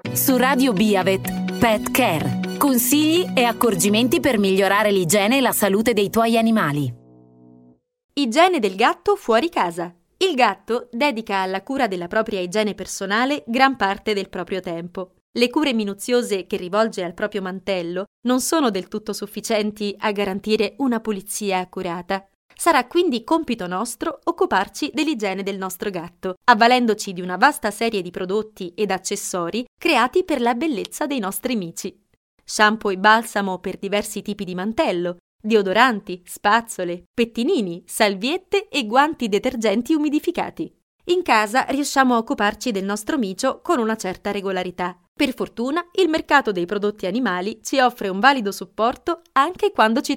Su Radio Biavet, Pet Care. Consigli e accorgimenti per migliorare l'igiene e la salute dei tuoi animali. Igiene del gatto fuori casa. Il gatto dedica alla cura della propria igiene personale gran parte del proprio tempo. Le cure minuziose che rivolge al proprio mantello non sono del tutto sufficienti a garantire una pulizia accurata. Sarà quindi compito nostro occuparci dell'igiene del nostro gatto, avvalendoci di una vasta serie di prodotti ed accessori creati per la bellezza dei nostri amici. Shampoo e balsamo per diversi tipi di mantello, deodoranti, spazzole, pettinini, salviette e guanti detergenti umidificati. In casa riusciamo a occuparci del nostro micio con una certa regolarità. Per fortuna, il mercato dei prodotti animali ci offre un valido supporto anche quando ci